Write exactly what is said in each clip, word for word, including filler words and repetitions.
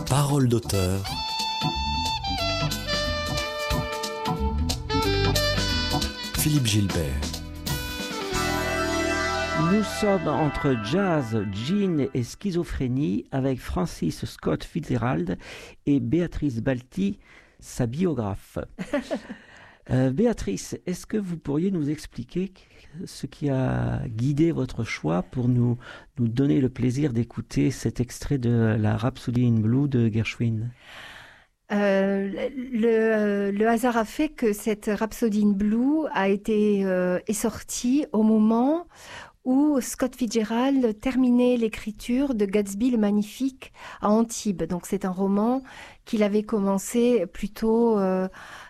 Parole d'auteur. Philippe Gilbert. Nous sommes entre jazz, gin et schizophrénie avec Francis Scott Fitzgerald et Béatrice Balti, sa biographe. euh, Béatrice, est-ce que vous pourriez nous expliquer ce qui a guidé votre choix pour nous, nous donner le plaisir d'écouter cet extrait de la Rhapsody in Blue de Gershwin ? Euh, le, le hasard a fait que cette Rhapsody in Blue a été euh, est sortie au moment où Scott Fitzgerald terminait l'écriture de Gatsby le Magnifique à Antibes. Donc c'est un roman qu'il avait commencé plutôt euh,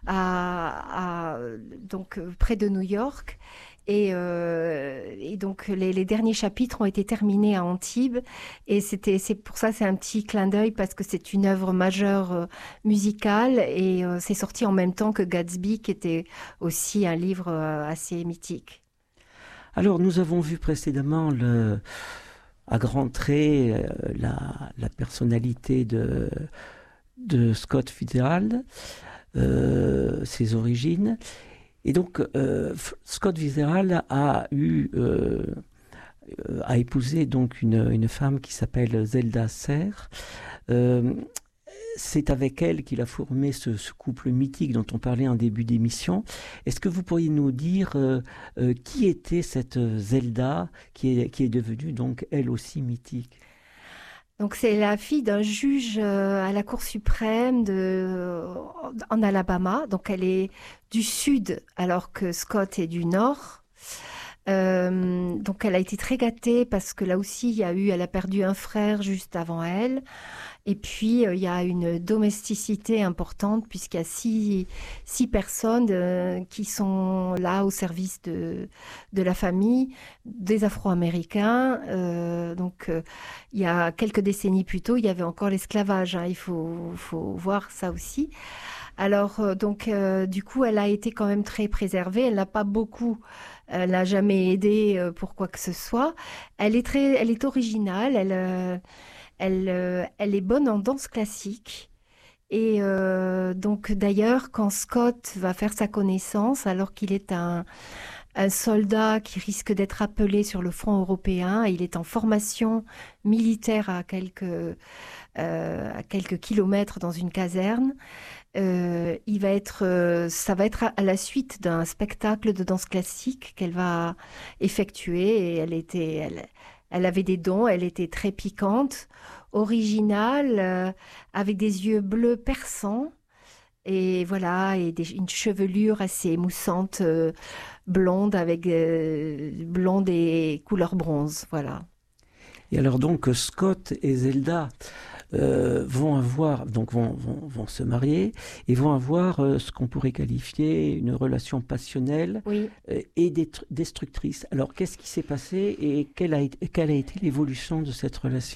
à, à donc près de New York. Et, euh, et donc les, les derniers chapitres ont été terminés à Antibes, et c'était c'est pour ça c'est un petit clin d'œil parce que c'est une œuvre majeure euh, musicale, et euh, c'est sorti en même temps que Gatsby, qui était aussi un livre euh, assez mythique. Alors nous avons vu précédemment le, à grands traits euh, la, la personnalité de, de Scott Fitzgerald, euh, ses origines. Et donc, euh, Scott Fitzgerald a eu, euh, a épousé donc une, une femme qui s'appelle Zelda Serre. Euh, c'est avec elle qu'il a formé ce, ce couple mythique dont on parlait en début d'émission. Est-ce que vous pourriez nous dire euh, euh, qui était cette Zelda qui est, qui est devenue donc elle aussi mythique ? Donc c'est la fille d'un juge euh, à la Cour suprême de, en Alabama. Donc elle est du sud alors que Scott est du nord. Euh, donc elle a été très gâtée parce que là aussi il y a eu, elle a perdu un frère juste avant elle. Et puis euh, il y a une domesticité importante puisqu'il y a six, six personnes euh, qui sont là au service de, de la famille, des Afro-Américains. Euh, donc euh, il y a quelques décennies plus tôt, il y avait encore l'esclavage, hein, il faut, faut voir ça aussi. Alors euh, donc euh, du coup elle a été quand même très préservée, elle n'a pas beaucoup, elle n'a jamais aidé euh, pour quoi que ce soit. Elle est très, elle est originale, elle, euh, elle, euh, elle est bonne en danse classique. Et euh, donc d'ailleurs quand Scott va faire sa connaissance, alors qu'il est un un soldat qui risque d'être appelé sur le front européen, il est en formation militaire à quelques euh, à quelques kilomètres dans une caserne. Euh, il va être, euh, ça va être à, à la suite d'un spectacle de danse classique qu'elle va effectuer, et elle était, elle, elle avait des dons, elle était très piquante, originale, euh, avec des yeux bleus perçants, et voilà, et des, une chevelure assez émoussante, euh, blonde avec euh, blonde et couleur bronze, voilà. Et alors donc Scott et Zelda Euh, vont avoir, donc vont, vont, vont se marier et vont avoir euh, ce qu'on pourrait qualifier une relation passionnelle Oui. euh, et détru- destructrice. Alors qu'est-ce qui s'est passé et quelle a, été, quelle a été l'évolution de cette relation ?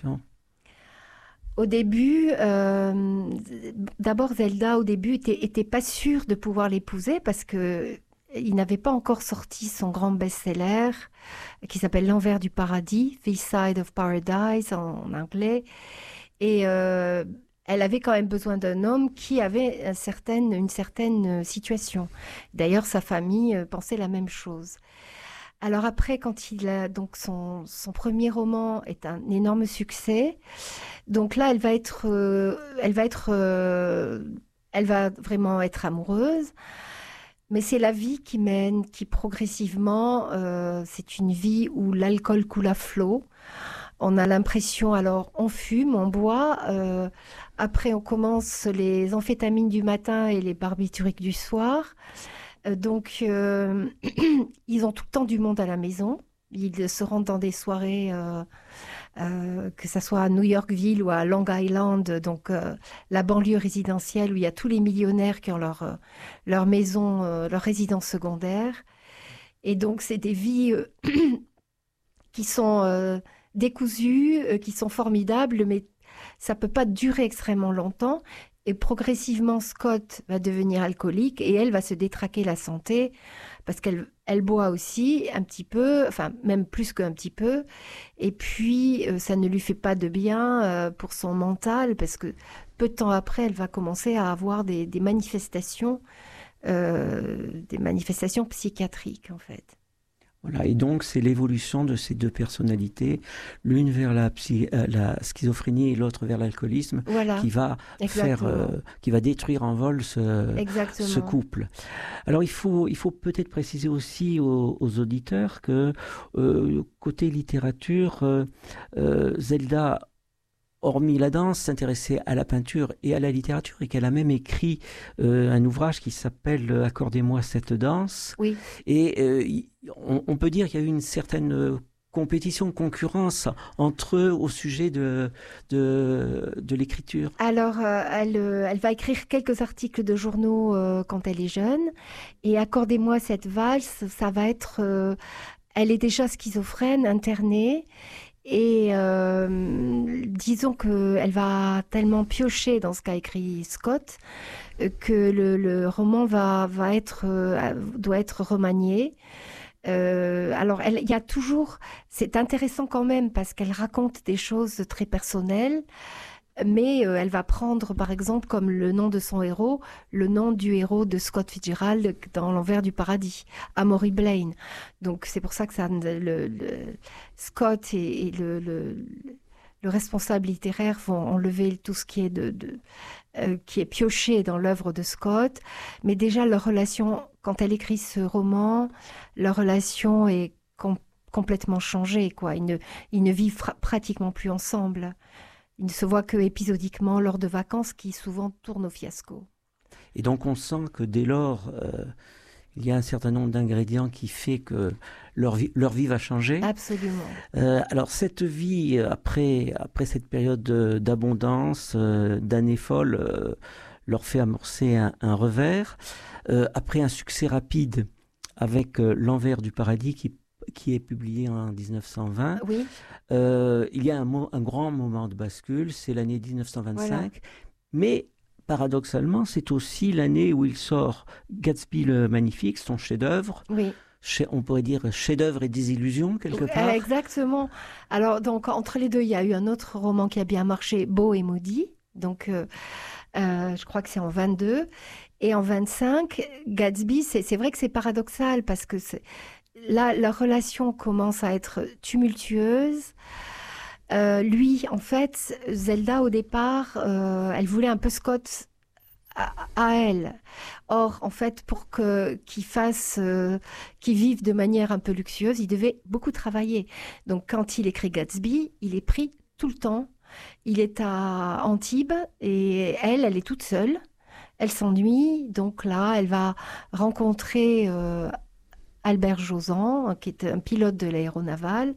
Au début, euh, d'abord Zelda au début était, était pas sûre de pouvoir l'épouser parce que il n'avait pas encore sorti son grand best-seller qui s'appelle L'envers du paradis, This Side of Paradise en, en anglais. Et euh, elle avait quand même besoin d'un homme qui avait un certain, une certaine situation. D'ailleurs, sa famille euh, pensait la même chose. Alors après, quand il a donc son, son premier roman est un énorme succès, donc là, elle va être, euh, elle va être, euh, elle va vraiment être amoureuse. Mais c'est la vie qui mène, qui progressivement, euh, c'est une vie où l'alcool coule à flot. On a l'impression, alors on fume, on boit, euh, après on commence les amphétamines du matin et les barbituriques du soir. Euh, donc euh, ils ont tout le temps du monde à la maison. Ils se rendent dans des soirées, euh, euh, que ce soit à New Yorkville ou à Long Island, donc euh, la banlieue résidentielle où il y a tous les millionnaires qui ont leur, euh, leur maison, euh, leur résidence secondaire. Et donc c'est des vies euh, qui sont... Euh, décousus, euh, qui sont formidables, mais ça peut pas durer extrêmement longtemps. Et progressivement, Scott va devenir alcoolique et elle va se détraquer la santé parce qu'elle elle boit aussi un petit peu, enfin même plus qu'un petit peu, et puis euh, ça ne lui fait pas de bien euh, pour son mental, parce que peu de temps après, elle va commencer à avoir des, des manifestations, euh, des manifestations psychiatriques en fait. Voilà, et donc c'est l'évolution de ces deux personnalités, l'une vers la, psy- euh, la schizophrénie et l'autre vers l'alcoolisme, Voilà, qui va faire, euh, exactement. qui va détruire en vol ce, ce Exactement. couple. Alors il faut, il faut peut-être préciser aussi aux, aux auditeurs que euh, côté littérature, euh, euh, Zelda, hormis la danse, s'intéressait à la peinture et à la littérature, et qu'elle a même écrit euh, un ouvrage qui s'appelle euh, Accordez-moi cette danse. Oui. Et euh, y- on, on peut dire qu'il y a eu une certaine euh, compétition, concurrence entre eux au sujet de, de, de l'écriture. Alors, euh, elle, euh, elle va écrire quelques articles de journaux euh, quand elle est jeune. Et Accordez-moi cette valse, ça va être... euh, elle est déjà schizophrène, internée. Et euh, disons qu'elle va tellement piocher dans ce qu'a écrit Scott euh, que le, le roman va, va être, euh, doit être remanié. Euh, alors, elle- il y a toujours... C'est intéressant quand même parce qu'elle raconte des choses très personnelles. Mais euh, elle va prendre, par exemple, comme le nom de son héros, le nom du héros de Scott Fitzgerald dans L'Envers du Paradis, Amory Blaine. Donc c'est pour ça que ça, le, le- Scott et, et le, le- le responsable littéraire vont enlever tout ce qui est, de, de- euh, qui est pioché dans l'œuvre de Scott. Mais déjà, leur relation, quand elle écrit ce roman, leur relation est com- complètement changée, quoi. Ils ne, ils ne vivent fra- pratiquement plus ensemble. Ils ne se voient que épisodiquement lors de vacances qui souvent tournent au fiasco. Et donc on sent que dès lors, euh, il y a un certain nombre d'ingrédients qui fait que leur vie, leur vie va changer. Absolument. Euh, alors cette vie, euh, après, après cette période de- d'abondance, euh, d'années folles, euh, leur fait amorcer un, un revers. Euh, après un succès rapide avec euh, L'Envers du Paradis qui, qui est publié en dix-neuf cent vingt, Oui, euh, il y a un, mo- un grand moment de bascule, c'est l'année dix-neuf cent vingt-cinq, voilà. mais paradoxalement, c'est aussi l'année où il sort Gatsby le Magnifique, son chef-d'œuvre, Oui. Che- on pourrait dire chef-d'œuvre et désillusion quelque Euh, part. Exactement. Alors, donc, entre les deux, il y a eu un autre roman qui a bien marché, Beau et maudit. Donc, euh, euh, je crois que c'est en vingt-deux. Et en vingt-cinq, Gatsby, c'est c'est vrai que c'est paradoxal parce que c'est- là, leur relation commence à être tumultueuse. Euh, lui, en fait, Zelda, au départ, euh, elle voulait un peu Scott à, à elle. Or, en fait, pour que qu'il fasse, euh, qu'il vive de manière un peu luxueuse, il devait beaucoup travailler. Donc, quand il écrit Gatsby, il est pris tout le temps. Il est à Antibes et elle, elle est toute seule. Elle s'ennuie. Donc là, elle va rencontrer euh, Albert Jozan, qui est un pilote de l'aéronavale,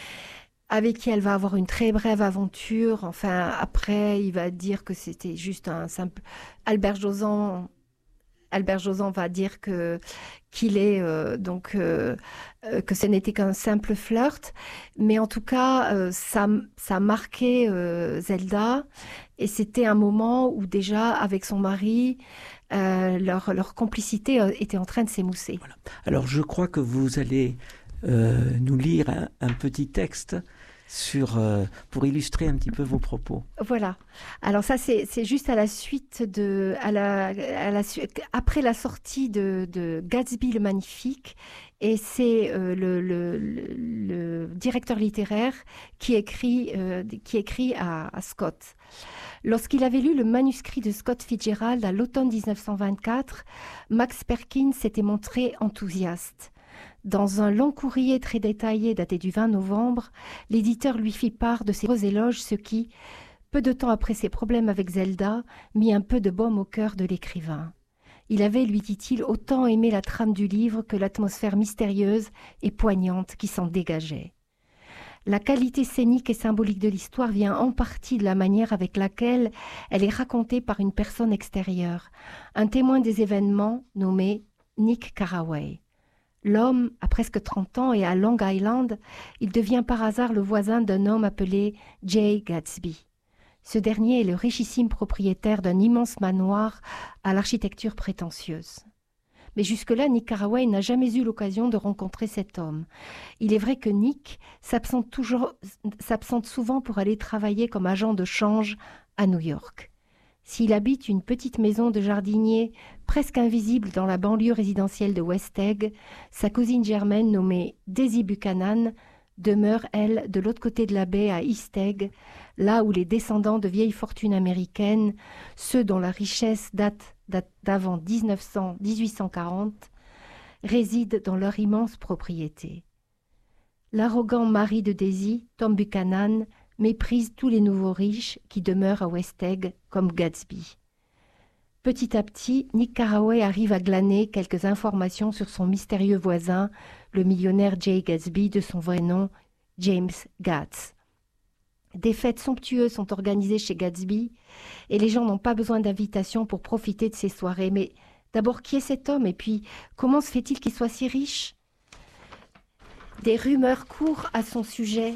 avec qui elle va avoir une très brève aventure. Enfin, après, il va dire que c'était juste un simple... Albert Jozan, Albert Jozan va dire que qu'il est euh, donc euh, euh, que ce n'était qu'un simple flirt, mais en tout cas, euh, ça, ça marquait euh, Zelda, et c'était un moment où déjà, avec son mari, euh, leur, leur complicité euh, était en train de s'émousser. Voilà. Alors je crois que vous allez euh, nous lire un, un petit texte sur, euh, pour illustrer un petit peu vos propos. Voilà. Alors ça, c'est c'est juste à la suite de, à la, à la, su- après la sortie de, de Gatsby le Magnifique, et c'est euh, le, le, le- le directeur littéraire qui écrit, euh, qui écrit à, à Scott. Lorsqu'il avait lu le manuscrit de Scott Fitzgerald à l'automne dix-neuf cent vingt-quatre, Max Perkins s'était montré enthousiaste. Dans un long courrier très détaillé daté du vingt novembre, l'éditeur lui fit part de ses heureux éloges, ce qui, peu de temps après ses problèmes avec Zelda, mit un peu de baume au cœur de l'écrivain. Il avait, lui dit-il, autant aimé la trame du livre que l'atmosphère mystérieuse et poignante qui s'en dégageait. La qualité scénique et symbolique de l'histoire vient en partie de la manière avec laquelle elle est racontée par une personne extérieure, un témoin des événements nommé Nick Carraway. L'homme a presque trente ans et à Long Island, il devient par hasard le voisin d'un homme appelé Jay Gatsby. Ce dernier est le richissime propriétaire d'un immense manoir à l'architecture prétentieuse. Mais jusque-là, Nick Carraway n'a jamais eu l'occasion de rencontrer cet homme. Il est vrai que Nick s'absente, toujours, s'absente souvent pour aller travailler comme agent de change à New York. S'il habite une petite maison de jardinier presque invisible dans la banlieue résidentielle de West Egg, sa cousine germaine nommée Daisy Buchanan demeure, elle, de l'autre côté de la baie à East Egg, là où les descendants de vieilles fortunes américaines, ceux dont la richesse date, date d'avant dix-neuf cents, dix-huit cent quarante, résident dans leur immense propriété. L'arrogant mari de Daisy, Tom Buchanan, méprise tous les nouveaux riches qui demeurent à West Egg comme Gatsby. Petit à petit, Nick Carraway arrive à glaner quelques informations sur son mystérieux voisin, le millionnaire Jay Gatsby, de son vrai nom, James Gatz. Des fêtes somptueuses sont organisées chez Gatsby et les gens n'ont pas besoin d'invitation pour profiter de ces soirées. Mais d'abord, qui est cet homme et puis comment se fait-il qu'il soit si riche? Des rumeurs courent à son sujet.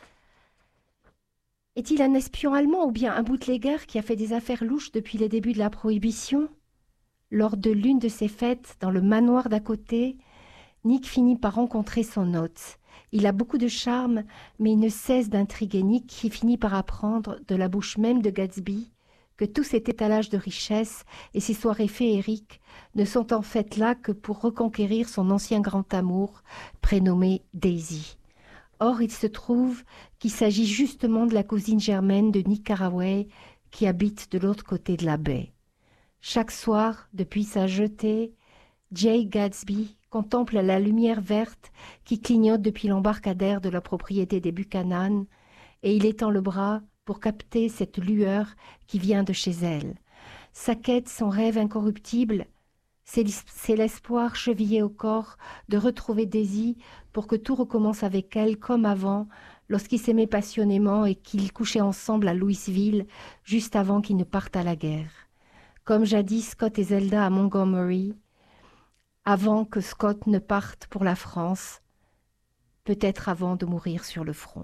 Est-il un espion allemand ou bien un bootlegger qui a fait des affaires louches depuis les débuts de la Prohibition? Lors de l'une de ces fêtes, dans le manoir d'à côté, Nick finit par rencontrer son hôte. Il a beaucoup de charme, mais il ne cesse d'intriguer Nick qui finit par apprendre de la bouche même de Gatsby que tous cet étalage de richesse et ces soirées féeriques ne sont en fait là que pour reconquérir son ancien grand amour, prénommé Daisy. Or, il se trouve qu'il s'agit justement de la cousine germaine de Nick Carraway qui habite de l'autre côté de la baie. Chaque soir, depuis sa jetée, Jay Gatsby contemple la lumière verte qui clignote depuis l'embarcadère de la propriété des Buchanan et il étend le bras pour capter cette lueur qui vient de chez elle. Sa quête, son rêve incorruptible, c'est l'espoir chevillé au corps de retrouver Daisy pour que tout recommence avec elle comme avant, lorsqu'ils s'aimaient passionnément et qu'ils couchaient ensemble à Louisville, juste avant qu'ils ne partent à la guerre. Comme jadis Scott et Zelda à Montgomery, avant que Scott ne parte pour la France, peut-être avant de mourir sur le front.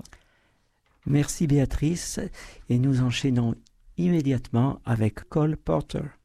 Merci Béatrice, et nous enchaînons immédiatement avec Cole Porter.